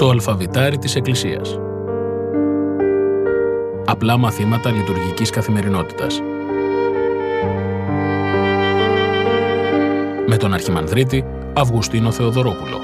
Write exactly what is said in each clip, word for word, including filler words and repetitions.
Το αλφαβητάρι της Εκκλησίας. Απλά μαθήματα λειτουργικής καθημερινότητας. Με τον Αρχιμανδρίτη Αυγουστίνο Θεοδωρόπουλο.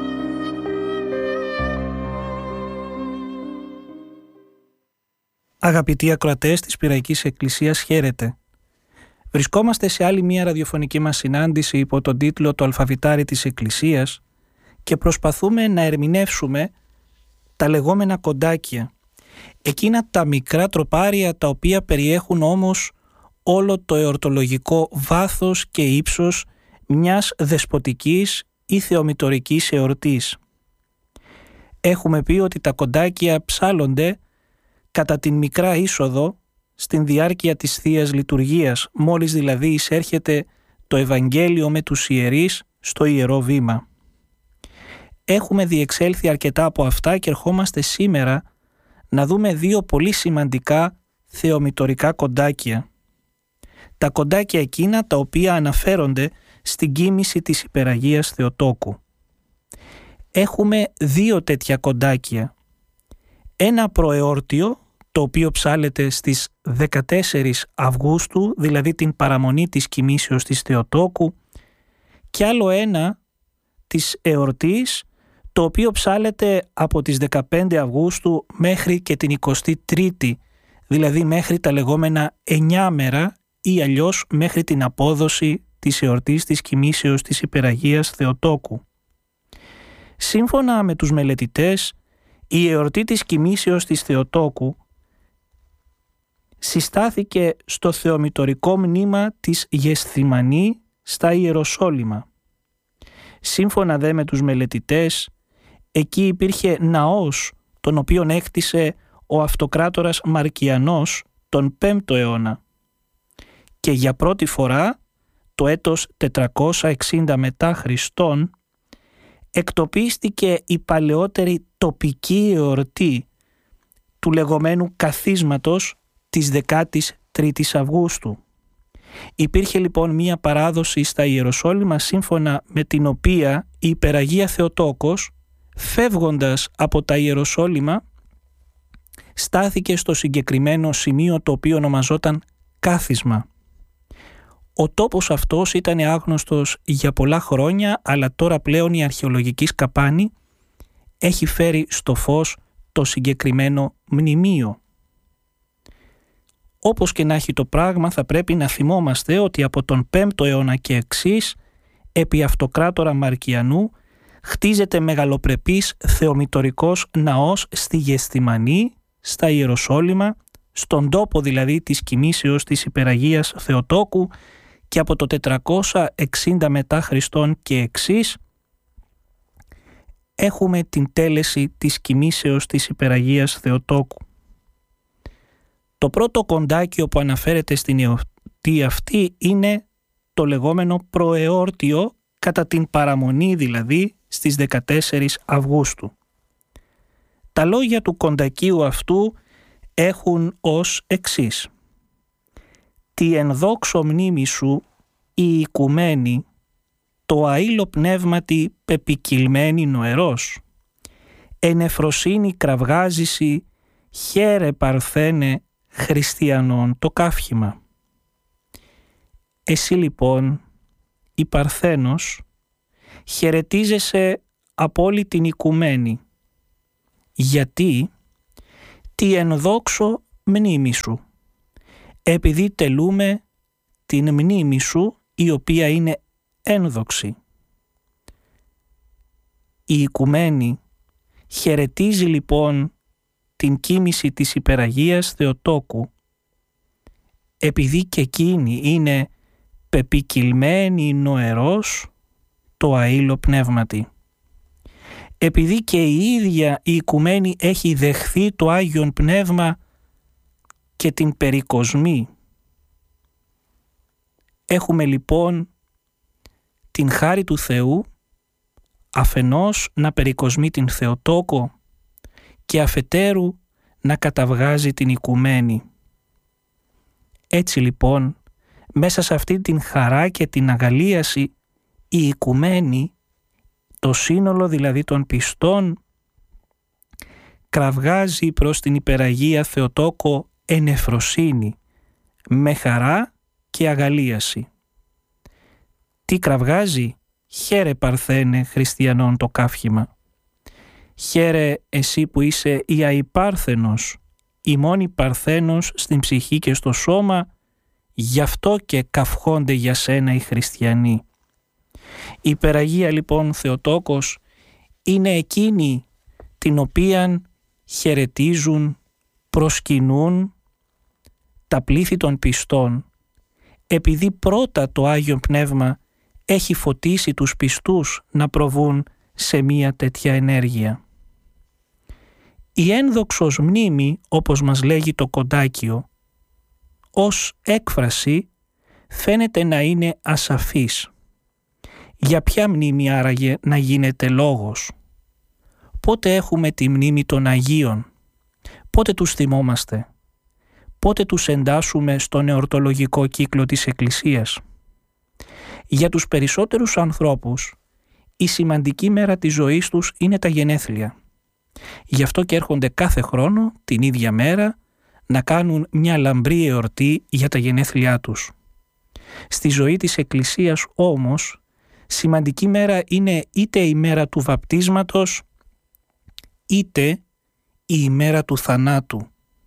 Αγαπητοί ακροατές της Πειραϊκής Εκκλησίας, χαίρετε. Βρισκόμαστε σε άλλη μία ραδιοφωνική μας συνάντηση υπό τον τίτλο «Το αλφαβητάρι της Εκκλησίας» και προσπαθούμε να ερμηνεύσουμε τα λεγόμενα κοντάκια. Εκείνα τα μικρά τροπάρια τα οποία περιέχουν όμως όλο το εορτολογικό βάθος και ύψος μιας δεσποτικής ή θεομητορικής εορτής. Έχουμε πει ότι τα κοντάκια ψάλλονται κατά την μικρά είσοδο στην διάρκεια της Θείας Λειτουργίας, μόλις δηλαδή εισέρχεται το Ευαγγέλιο με τους ιερείς στο Ιερό Βήμα. Έχουμε διεξέλθει αρκετά από αυτά και ερχόμαστε σήμερα να δούμε δύο πολύ σημαντικά θεομητορικά κοντάκια. Τα κοντάκια εκείνα τα οποία αναφέρονται στην κοίμηση της Υπεραγίας Θεοτόκου. Έχουμε δύο τέτοια κοντάκια. Ένα προεόρτιο, το οποίο ψάλλεται στις δεκατέσσερις Αυγούστου, δηλαδή την παραμονή της κοιμήσεως της Θεοτόκου, και άλλο ένα της εορτής, το οποίο ψάλλεται από τις δεκαπέντε Αυγούστου μέχρι και την εικοστή τρίτη, δηλαδή μέχρι τα λεγόμενα εννιάμερα ή αλλιώς μέχρι την απόδοση της εορτής της κοιμήσεως της Υπεραγίας Θεοτόκου. Σύμφωνα με τους μελετητές, η εορτή της κοιμήσεως της Θεοτόκου συστάθηκε στο θεομητορικό μνήμα της Γεσθημανή στα Ιεροσόλυμα. Σύμφωνα δε με τους μελετητές, εκεί υπήρχε ναός τον οποίον έκτισε ο αυτοκράτορας Μαρκιανός τον πέμπτο αιώνα και για πρώτη φορά το έτος τετρακόσια εξήντα μετά Χριστόν εκτοπίστηκε η παλαιότερη τοπική εορτή του λεγόμενου καθίσματος της δεκάτης τρίτης Αυγούστου. Υπήρχε λοιπόν μία παράδοση στα Ιεροσόλυμα σύμφωνα με την οποία η Υπεραγία Θεοτόκος, φεύγοντας από τα Ιεροσόλυμα, στάθηκε στο συγκεκριμένο σημείο το οποίο ονομαζόταν κάθισμα. Ο τόπος αυτός ήταν άγνωστος για πολλά χρόνια, αλλά τώρα πλέον η αρχαιολογική σκαπάνη έχει φέρει στο φως το συγκεκριμένο μνημείο. Όπως και να έχει το πράγμα, θα πρέπει να θυμόμαστε ότι από τον πέμπτο αιώνα και εξής, επί αυτοκράτορα Μαρκιανού, χτίζεται μεγαλοπρεπής θεομητορικός ναός στη Γεσθημανή, στα Ιεροσόλυμα, στον τόπο δηλαδή της κοιμήσεως της Υπεραγίας Θεοτόκου, και από το τετρακόσια εξήντα μετά Χριστόν και εξής έχουμε την τέλεση της κοιμήσεως της Υπεραγίας Θεοτόκου. Το πρώτο κοντάκιο που αναφέρεται στην εορτή αυτή είναι το λεγόμενο προεόρτιο, κατά την παραμονή δηλαδή στις δεκατέσσερις Αυγούστου. Τα λόγια του κοντακίου αυτού έχουν ως εξής: «Τη ενδόξω μνήμη σου η οικουμένη, το αήλο πνεύματι πεπικυλμένη νοερός, ενεφροσύνη κραυγάζηση, χαίρε παρθένε χριστιανών το καύχημα». Εσύ λοιπόν, η Παρθένος, χαιρετίζεσαι από όλη την οικουμένη, γιατί τη ενδόξω μνήμη σου, επειδή τελούμε την μνήμη σου η οποία είναι ένδοξη. Η οικουμένη χαιρετίζει λοιπόν την κοίμηση της Υπεραγίας Θεοτόκου, επειδή και εκείνη είναι πεπικυλμένη νοερός το αήλο πνεύματι. Επειδή και η ίδια η οικουμένη έχει δεχθεί το Άγιον Πνεύμα και την περικοσμή. Έχουμε λοιπόν την χάρη του Θεού αφενός να περικοσμεί την Θεοτόκο και αφετέρου να καταβγάζει την οικουμένη. Έτσι λοιπόν, μέσα σε αυτή την χαρά και την αγαλίαση, η οικουμένη, το σύνολο δηλαδή των πιστών, κραυγάζει προς την υπεραγία Θεοτόκο εν ευφροσύνη, με χαρά και αγαλίαση. Τι κραυγάζει? Χαίρε Παρθένε χριστιανών το καύχημα. Χαίρε εσύ που είσαι η αϊπάρθενος, η μόνη Παρθένος στην ψυχή και στο σώμα, γι' αυτό και καυχόνται για σένα οι χριστιανοί. Η υπεραγία λοιπόν Θεοτόκος είναι εκείνη την οποίαν χαιρετίζουν, προσκυνούν τα πλήθη των πιστών, επειδή πρώτα το Άγιο Πνεύμα έχει φωτίσει τους πιστούς να προβούν σε μία τέτοια ενέργεια. Η ένδοξος μνήμη, όπως μας λέγει το Κοντάκιο, ως έκφραση φαίνεται να είναι ασαφής. Για ποια μνήμη άραγε να γίνεται λόγος? Πότε έχουμε τη μνήμη των Αγίων? Πότε τους θυμόμαστε? Πότε τους εντάσσουμε στον εορτολογικό κύκλο της Εκκλησίας? Για τους περισσότερους ανθρώπους, η σημαντική μέρα της ζωής τους είναι τα γενέθλια. Γι' αυτό και έρχονται κάθε χρόνο, την ίδια μέρα, να κάνουν μια λαμπρή εορτή για τα γενέθλιά τους. Στη ζωή της Εκκλησίας όμως, σημαντική μέρα είναι είτε η μέρα του βαπτίσματος, είτε η ημέρα του θανάτου.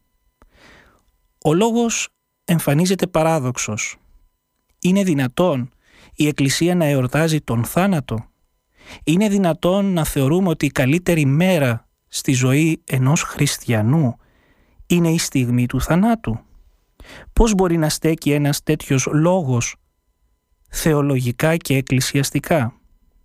Ο λόγος εμφανίζεται παράδοξος. Είναι δυνατόν η Εκκλησία να εορτάζει τον θάνατο? Είναι δυνατόν να θεωρούμε ότι η καλύτερη μέρα στη ζωή ενός χριστιανού είναι η στιγμή του θανάτου? Πώς μπορεί να στέκει ένας τέτοιος λόγος θεολογικά και εκκλησιαστικά?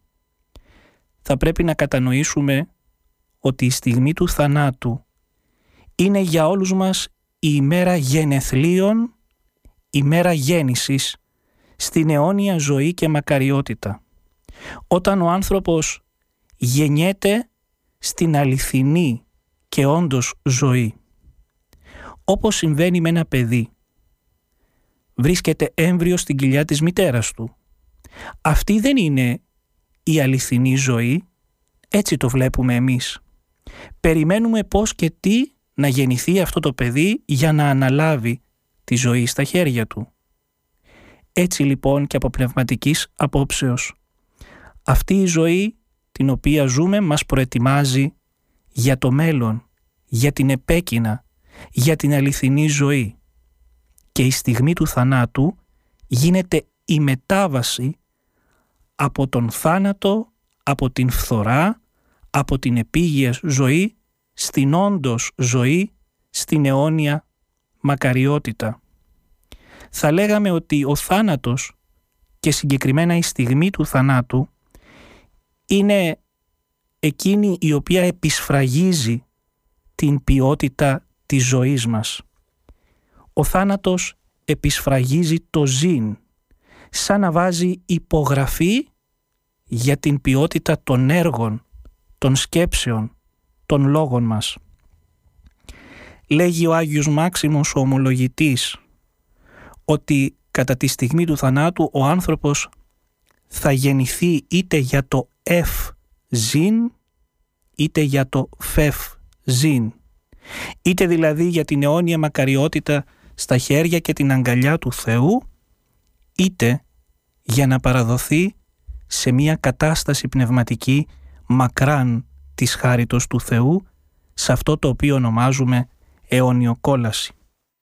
Θα πρέπει να κατανοήσουμε ότι η στιγμή του θανάτου είναι για όλους μας η ημέρα γενεθλίων, η ημέρα γέννησης στην αιώνια ζωή και μακαριότητα. Όταν ο άνθρωπος γεννιέται στην αληθινή και όντως ζωή. Όπως συμβαίνει με ένα παιδί. Βρίσκεται έμβριο στην κοιλιά της μητέρας του. Αυτή δεν είναι η αληθινή ζωή, έτσι το βλέπουμε εμείς. Περιμένουμε πώς και τι να γεννηθεί αυτό το παιδί για να αναλάβει τη ζωή στα χέρια του. Έτσι λοιπόν και από πνευματικής απόψεως. Αυτή η ζωή την οποία ζούμε μας προετοιμάζει για το μέλλον, για την επέκεινα, για την αληθινή ζωή. Και η στιγμή του θανάτου γίνεται η μετάβαση από τον θάνατο, από την φθορά, από την επίγεια ζωή, στην όντως ζωή, στην αιώνια μακαριότητα. Θα λέγαμε ότι ο θάνατος και συγκεκριμένα η στιγμή του θανάτου είναι εκείνη η οποία επισφραγίζει την ποιότητα της ζωής μας. Ο θάνατος επισφραγίζει το ζήν, σαν να βάζει υπογραφή για την ποιότητα των έργων, των σκέψεων, των λόγων μας. Λέγει ο Άγιος Μάξιμος ο ομολογητής ότι κατά τη στιγμή του θανάτου ο άνθρωπος θα γεννηθεί είτε για το εφ ζήν είτε για το φεφ ζήν, είτε δηλαδή για την αιώνια μακαριότητα στα χέρια και την αγκαλιά του Θεού, είτε για να παραδοθεί σε μια κατάσταση πνευματική μακράν της χάριτος του Θεού, σε αυτό το οποίο ονομάζουμε αιώνιο κόλαση.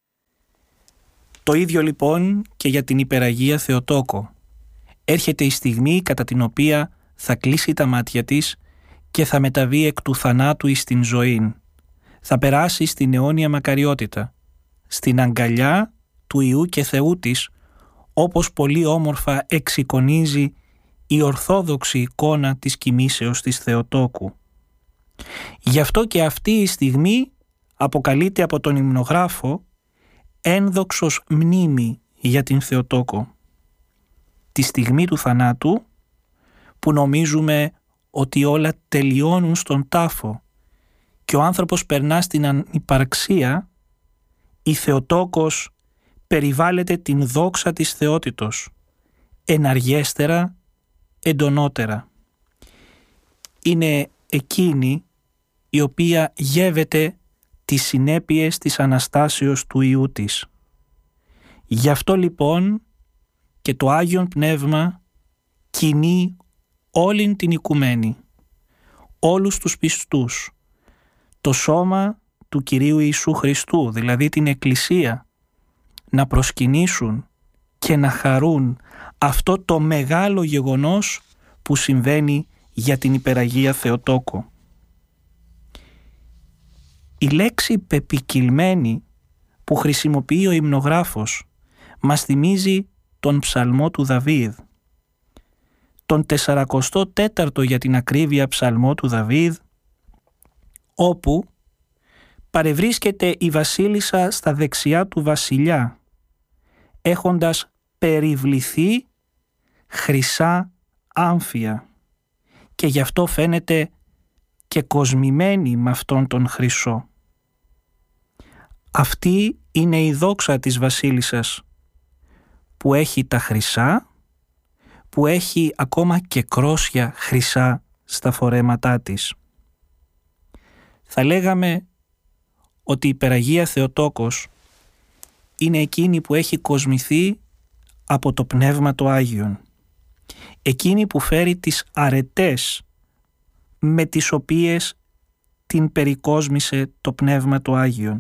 Το ίδιο λοιπόν και για την υπεραγία Θεοτόκο. Έρχεται η στιγμή κατά την οποία θα κλείσει τα μάτια της και θα μεταβεί εκ του θανάτου εις την ζωήν. Θα περάσει στην αιώνια μακαριότητα, στην αγκαλιά του Υιού και Θεού της, όπως πολύ όμορφα εξεικονίζει η ορθόδοξη εικόνα της κοιμήσεως της Θεοτόκου. Γι' αυτό και αυτή η στιγμή αποκαλείται από τον υμνογράφο ένδοξος μνήμη για την Θεοτόκο. Τη στιγμή του θανάτου που νομίζουμε ότι όλα τελειώνουν στον τάφο και ο άνθρωπος περνά στην ανυπαρξία, η Θεοτόκος περιβάλλεται την δόξα της θεότητος, εναργέστερα, εντονότερα. Είναι εκείνη η οποία γεύεται τις συνέπειες της Αναστάσεως του Υιού της. Γι' αυτό λοιπόν και το Άγιον Πνεύμα κινεί όλην την οικουμένη, όλους τους πιστούς, το σώμα του Κυρίου Ιησού Χριστού, δηλαδή την Εκκλησία, να προσκυνήσουν και να χαρούν αυτό το μεγάλο γεγονός που συμβαίνει για την Υπεραγία Θεοτόκο. Η λέξη πεπικυλμένη που χρησιμοποιεί ο υμνογράφος μας θυμίζει τον ψαλμό του Δαβίδ, τον τεσσαρακοστό τέταρτο για την ακρίβεια ψαλμό του Δαβίδ, όπου παρευρίσκεται η βασίλισσα στα δεξιά του βασιλιά, έχοντας περιβληθεί χρυσά άμφια, και γι' αυτό φαίνεται και κοσμημένη με αυτόν τον χρυσό. Αυτή είναι η δόξα της βασίλισσας, που έχει τα χρυσά, που έχει ακόμα και κρόσια χρυσά στα φορέματά της. Θα λέγαμε ότι η Υπεραγία Θεοτόκος είναι εκείνη που έχει κοσμηθεί από το Πνεύμα το Άγιον, εκείνη που φέρει τις αρετές με τις οποίες την περικόσμησε το Πνεύμα το Άγιον.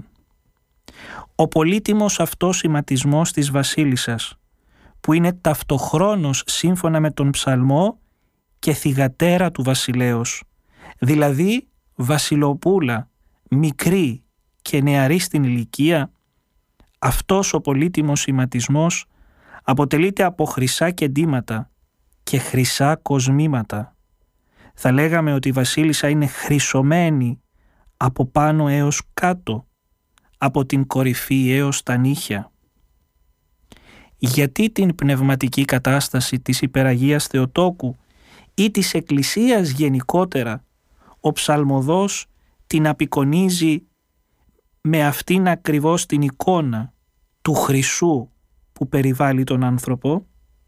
Ο πολύτιμος αυτός σηματισμός της βασίλισσας, που είναι ταυτοχρόνως σύμφωνα με τον ψαλμό και θυγατέρα του βασιλέως, δηλαδή βασιλοπούλα, μικρή και νεαρή στην ηλικία, αυτός ο πολύτιμος σηματισμός αποτελείται από χρυσά κεντήματα και χρυσά κοσμήματα. Θα λέγαμε ότι η βασίλισσα είναι χρυσωμένη από πάνω έως κάτω, από την κορυφή έως τα νύχια. Γιατί την πνευματική κατάσταση της Υπεραγίας Θεοτόκου ή της Εκκλησίας γενικότερα ο ψαλμοδός την απεικονίζει με αυτήν ακριβώς την εικόνα του χρυσού που περιβάλλει τον άνθρωπο?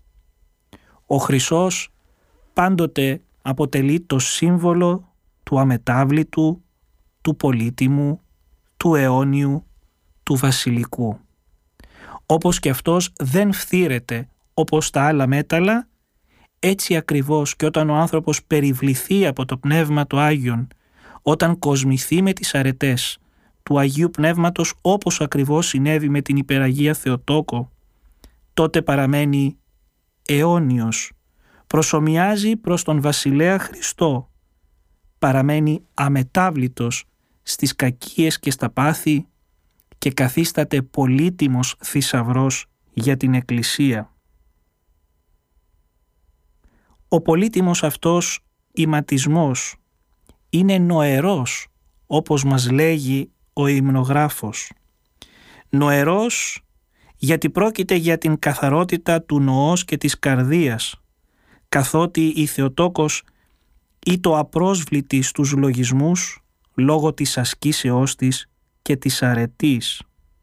Ο χρυσός πάντοτε αποτελεί το σύμβολο του αμετάβλητου, του πολύτιμου, του αιώνιου, του βασιλικού. Όπως και αυτός δεν φθήρεται όπως τα άλλα μέταλλα, έτσι ακριβώς και όταν ο άνθρωπος περιβληθεί από το Πνεύμα το Άγιον, όταν κοσμηθεί με τις αρετές του Αγίου Πνεύματος, όπως ακριβώς συνέβη με την Υπεραγία Θεοτόκο, τότε παραμένει αιώνιος, προσομοιάζει προς τον Βασιλέα Χριστό, παραμένει αμετάβλητος στις κακίες και στα πάθη και καθίσταται πολύτιμος θησαυρός για την Εκκλησία. Ο πολύτιμος αυτός ηματισμός είναι νοερός, όπως μας λέγει ο υμνογράφος. Νοερός γιατί πρόκειται για την καθαρότητα του νοός και της καρδίας, καθότι η Θεοτόκος ή το απρόσβλητη στους λογισμούς λόγω της ασκήσεώς της και της αρετής.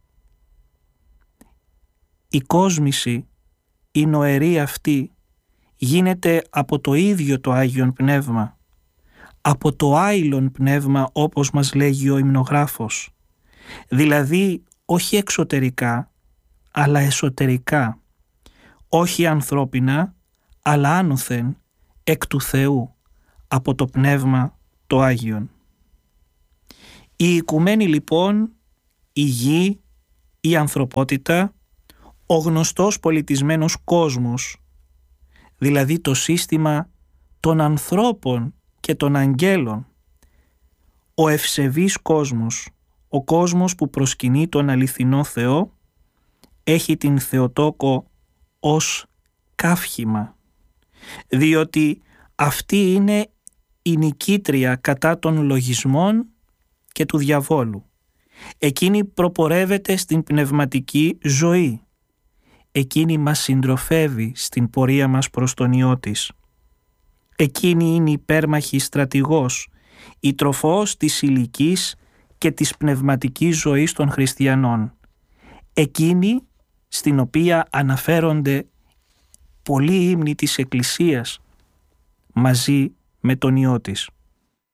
Η κόσμηση, η νοερή αυτή, γίνεται από το ίδιο το Άγιον Πνεύμα, από το άειλον πνεύμα όπως μας λέγει ο υμνογράφος, δηλαδή όχι εξωτερικά αλλά εσωτερικά, όχι ανθρώπινα αλλά άνωθεν εκ του Θεού, από το Πνεύμα το Άγιον. Η οικουμένη λοιπόν, η γη, η ανθρωπότητα, ο γνωστός πολιτισμένος κόσμος, δηλαδή το σύστημα των ανθρώπων και των αγγέλων, ο ευσεβής κόσμος, ο κόσμος που προσκυνεί τον αληθινό Θεό, έχει την Θεοτόκο ως καύχημα, διότι αυτή είναι η νικήτρια κατά των λογισμών και του διαβόλου. Εκείνη προπορεύεται στην πνευματική ζωή. Εκείνη μας συντροφεύει στην πορεία μας προς τον Υιό της. Εκείνη είναι υπέρμαχη στρατηγός, η τροφός της ηλικής και της πνευματικής ζωής των χριστιανών. Εκείνη στην οποία αναφέρονται πολλοί ύμνοι της Εκκλησίας μαζί με τον Υιό της.